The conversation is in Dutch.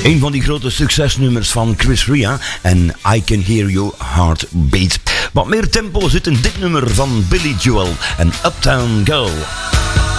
Een van die grote succesnummers van Chris Rea en I Can Hear Your Heart Beat. Wat meer tempo zit in dit nummer van Billy Joel en Uptown Girl.